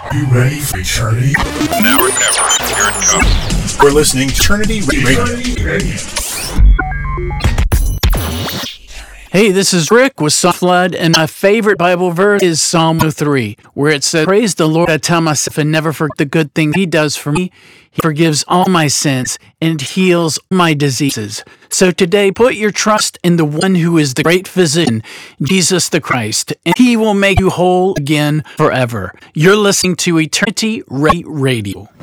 You ready for eternity? Now or never. Here it comes. We're listening to Eternity Radio. Hey, this is Rick with Psalm Flood, and my favorite Bible verse is Psalm 103, where it says, "Praise the Lord, I tell myself, and never forget the good things He does for me. He forgives all my sins and heals my diseases." So today, put your trust in the one who is the great physician, Jesus the Christ, and He will make you whole again forever. You're listening to Eternity Radio.